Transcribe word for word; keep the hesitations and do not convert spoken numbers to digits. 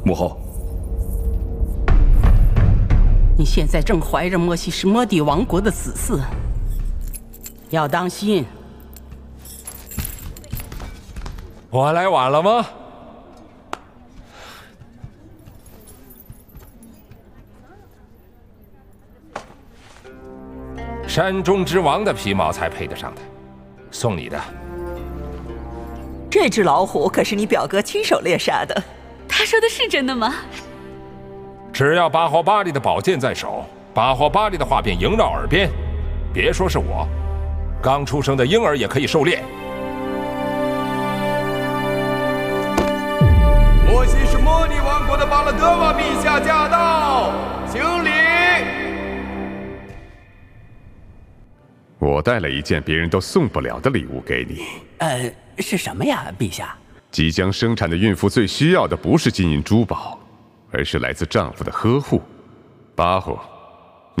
母后， 你现在正怀着莫西什摩底王国的子嗣，要当心。 我来晚了吗？山中之王的皮毛才配得上的，送你的。 这只老虎可是你表哥亲手猎杀的。 他说的是真的吗？ 只要巴霍巴利的宝剑在手，巴霍巴利的话便萦绕耳边。别说是我，刚出生的婴儿也可以狩猎。 莫西什摩底王国的巴拉德瓦陛下驾到，行礼。 我带了一件别人都送不了的礼物给你。 呃，是什么呀，陛下？ 即将生产的孕妇最需要的不是金银珠宝，而是来自丈夫的呵护。巴霍。